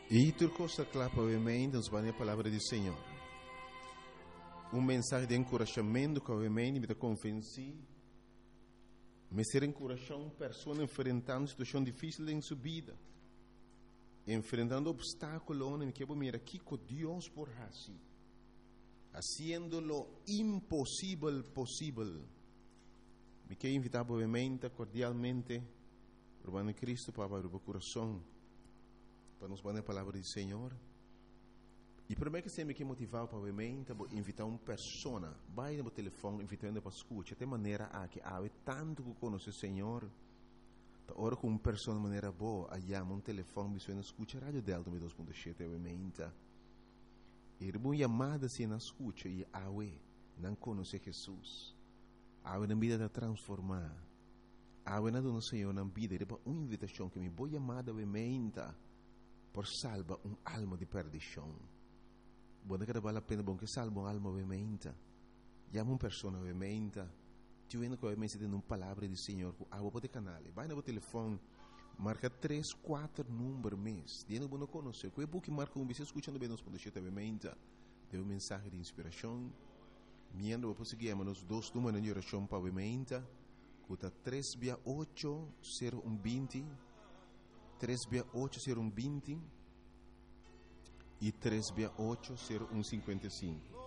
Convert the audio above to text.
E tu costa clapa ovviamente nos vai a palavra do Senhor. Mensagem de encorajamento que ovviamente me convenci, me ser encorajando pessoas enfrentando situação difícil em sua vida, enfrentando obstáculos, me quero mirar aqui com Deus por assim, haciendo lo impossível possível. Me quero invitar obviamente cordialmente Urbano Cristo para abrir o coração para nos dar a palavra do Senhor. E primeiro que você me quer motivar para obviamente invitar uma pessoa, vai no telefone invitando para escutar, de maneira a que há tanto que conhece o Senhor, da hora com uma pessoa de maneira boa, aí há um telefone que você escuta a rádio Delta 2.7 obviamente. E uma chamada se na escuta e há não conhece Jesus, há na vida de transformar, há na do Senhor na vida, e uma invitação que me vou chamada obviamente por salvar alma de perdição. Buona che vale la pena bon che salva un'alma ovviamente. Chiama una persona ovviamente. Ti vedo che ovviamente siete un palabra di Signore. A voi canale. Vai no telefono. Marca 3-4 numeri mes. Di non conosce. Quei buchi marca un bisogno ascoltando bene nos pondete ovviamente. Deu un mensaggio di ispirazione. Miando voi seguiamo nos dos numeri di orazione ovviamente. Cuta 3-8-0120. 3-8-0120. E 3-8-0155.